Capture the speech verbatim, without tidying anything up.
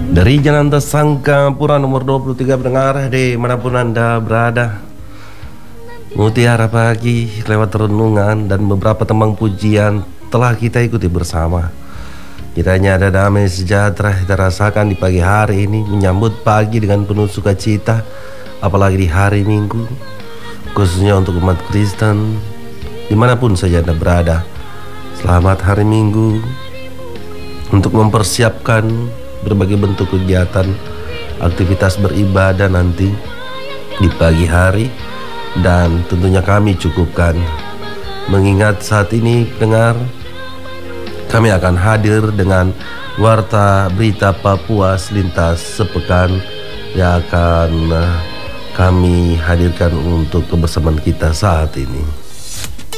Dari Jalan Sangkapura nomor dua puluh tiga pendengar di manapun Anda berada, Mutiara Pagi lewat renungan dan beberapa tembang pujian telah kita ikuti bersama. Kiranya ada damai sejahtera kita rasakan di pagi hari ini, menyambut pagi dengan penuh sukacita, apalagi di hari Minggu, khususnya untuk umat Kristen dimanapun saja Anda berada. Selamat hari Minggu untuk mempersiapkan berbagai bentuk kegiatan aktivitas beribadah nanti di pagi hari, dan tentunya kami cukupkan mengingat saat ini pendengar kami akan hadir dengan warta berita Papua selintas sepekan yang akan kami hadirkan untuk kebersamaan kita saat ini.